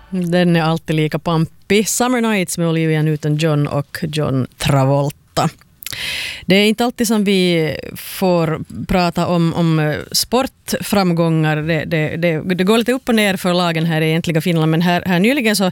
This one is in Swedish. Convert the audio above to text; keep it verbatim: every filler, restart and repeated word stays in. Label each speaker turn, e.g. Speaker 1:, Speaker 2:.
Speaker 1: Den är alltid lika pampig. Summer Nights med Olivia Newton-John och John Travolta. Det är inte alltid som vi får prata om, om sportframgångar. Det, det, det, det går lite upp och ner för lagen här i egentliga Finland, men här, här nyligen så